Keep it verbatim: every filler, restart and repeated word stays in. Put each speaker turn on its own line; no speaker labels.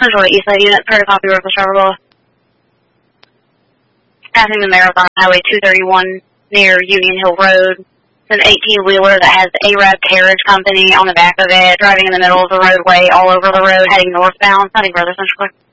Central East Side unit, per copy, Reckless driver below. Passing the Marathon Highway two thirty-one near Union Hill Road. It's an eighteen-wheeler that has A-R A B Carriage Company on the back of it, driving in the middle of the roadway, all over the road, heading northbound. Sunny Brothers, Central Clear.